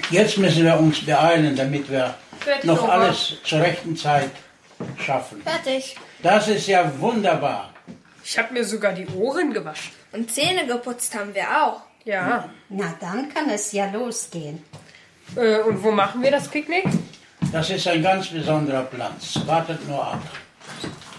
Jetzt müssen wir uns beeilen, damit wir noch alles zur rechten Zeit schaffen. Fertig. Das ist ja wunderbar. Ich habe mir sogar die Ohren gewaschen. Und Zähne geputzt haben wir auch. Ja. Na, dann kann es ja losgehen. Und wo machen wir das Picknick? Das ist ein ganz besonderer Platz. Wartet nur ab.